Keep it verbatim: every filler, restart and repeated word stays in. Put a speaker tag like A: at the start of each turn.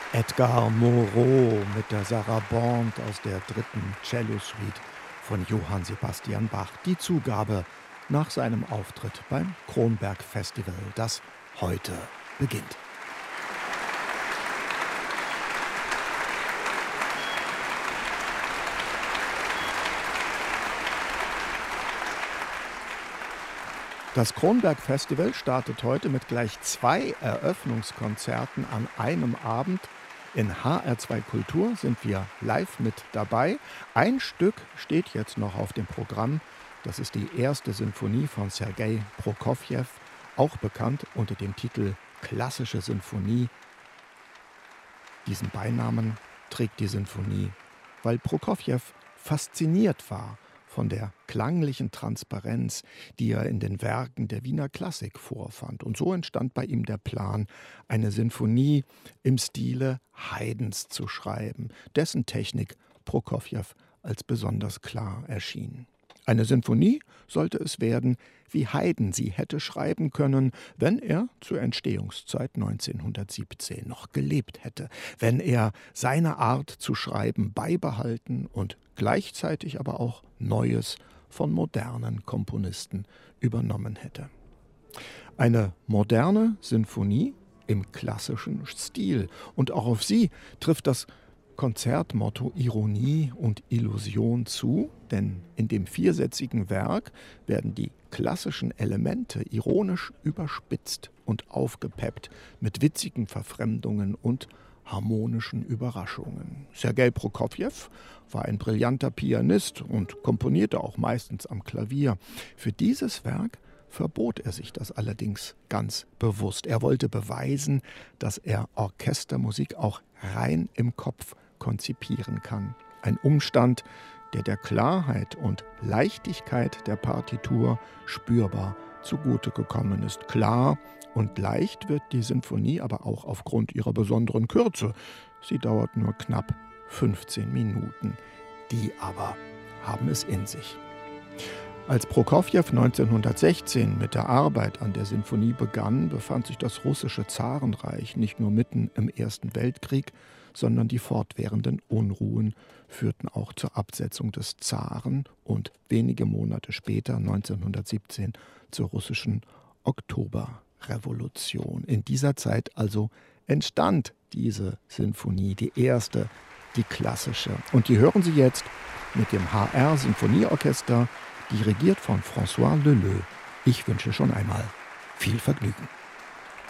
A: Edgar Moreau mit der Sarabande aus der dritten Cello-Suite von Johann Sebastian Bach. Die Zugabe nach seinem Auftritt beim Kronberg Festival, das heute beginnt. Das Kronberg Festival startet heute mit gleich zwei Eröffnungskonzerten an einem Abend. In H R zwei Kultur sind wir live mit dabei. Ein Stück steht jetzt noch auf dem Programm. Das ist die erste Sinfonie von Sergei Prokofjew, auch bekannt unter dem Titel Klassische Sinfonie. Diesen Beinamen trägt die Sinfonie, weil Prokofjew fasziniert war von der klanglichen Transparenz, die er in den Werken der Wiener Klassik vorfand. Und so entstand bei ihm der Plan, eine Sinfonie im Stile Haydns zu schreiben, dessen Technik Prokofjew als besonders klar erschien. Eine Sinfonie sollte es werden, wie Haydn sie hätte schreiben können, wenn er zur Entstehungszeit neunzehnhundertsiebzehn noch gelebt hätte, wenn er seine Art zu schreiben beibehalten und gleichzeitig aber auch Neues von modernen Komponisten übernommen hätte. Eine moderne Sinfonie im klassischen Stil, und auch auf sie trifft das Konzertmotto Ironie und Illusion zu, denn in dem viersätzigen Werk werden die klassischen Elemente ironisch überspitzt und aufgepeppt mit witzigen Verfremdungen und harmonischen Überraschungen. Sergei Prokofjew war ein brillanter Pianist und komponierte auch meistens am Klavier. Für dieses Werk verbot er sich das allerdings ganz bewusst. Er wollte beweisen, dass er Orchestermusik auch rein im Kopf konzipieren kann. Ein Umstand, der der Klarheit und Leichtigkeit der Partitur spürbar zugute gekommen ist. Klar und leicht wird die Sinfonie aber auch aufgrund ihrer besonderen Kürze. Sie dauert nur knapp fünfzehn Minuten. Die aber haben es in sich. Als Prokofjew neunzehnhundertsechzehn mit der Arbeit an der Sinfonie begann, befand sich das russische Zarenreich nicht nur mitten im Ersten Weltkrieg, sondern die fortwährenden Unruhen führten auch zur Absetzung des Zaren und wenige Monate später, neunzehnhundertsiebzehn, zur russischen Oktoberrevolution. In dieser Zeit also entstand diese Sinfonie, die erste, die klassische. Und die hören Sie jetzt mit dem H R-Sinfonieorchester, dirigiert von François Leleux. Ich wünsche schon einmal viel Vergnügen.